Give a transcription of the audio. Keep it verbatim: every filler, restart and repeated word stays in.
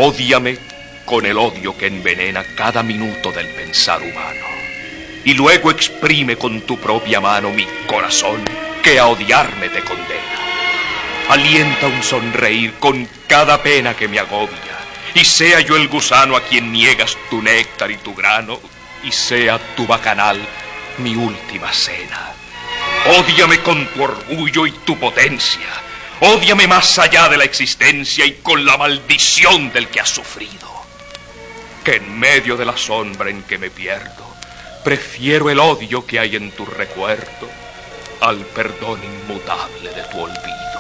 Ódiame con el odio que envenena cada minuto del pensar humano. Y luego exprime con tu propia mano mi corazón, que a odiarme te condena. Alienta un sonreír con cada pena que me agobia, y sea yo el gusano a quien niegas tu néctar y tu grano, y sea tu bacanal mi última cena. Ódiame con tu orgullo y tu potencia. Ódiame más allá de la existencia y con la maldición del que has sufrido. Que en medio de la sombra en que me pierdo, prefiero el odio que hay en tu recuerdo al perdón inmutable de tu olvido.